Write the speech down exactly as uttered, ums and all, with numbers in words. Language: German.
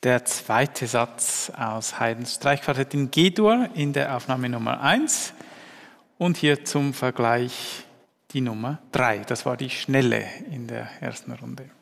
der zweite Satz aus Haydns Streichquartett in G-Dur in der Aufnahme Nummer eins und hier zum Vergleich die Nummer drei. Das war die schnelle in der ersten Runde.